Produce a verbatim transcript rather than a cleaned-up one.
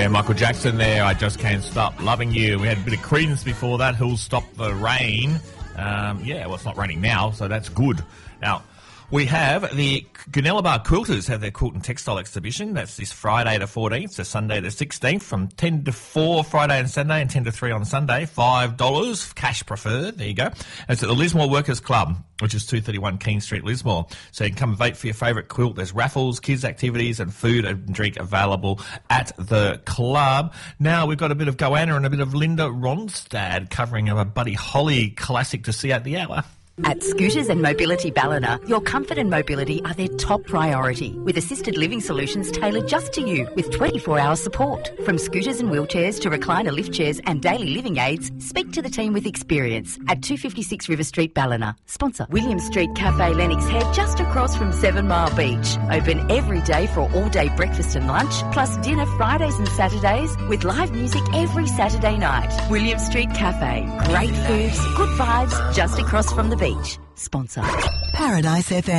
Yeah, Michael Jackson there, I Just Can't Stop Loving You. We had a bit of Creedence before that, Who'll Stop the Rain. Um, yeah, well, it's not raining now, so that's good. Now, we have the Goonellabah Quilters have their quilt and textile exhibition. That's this Friday the fourteenth to Sunday the sixteenth from ten to four Friday and Saturday and ten to three on Sunday. five dollars, cash preferred. There you go. It's at the Lismore Workers Club, which is two thirty-one King Street, Lismore. So you can come and vote for your favourite quilt. There's raffles, kids' activities and food and drink available at the club. Now we've got a bit of Goanna and a bit of Linda Ronstadt covering a Buddy Holly classic to see at the hour. At Scooters and Mobility Ballina, your comfort and mobility are their top priority, with assisted living solutions tailored just to you with twenty-four hour support. From scooters and wheelchairs to recliner lift chairs and daily living aids, speak to the team with experience at two fifty-six River Street, Ballina. Sponsor William Street Cafe, Lennox Head, just across from Seven Mile Beach. Open every day for all-day breakfast and lunch, plus dinner Fridays and Saturdays, with live music every Saturday night. William Street Cafe. Great foods, good vibes, just across from the beach. Sponsor Paradise F M.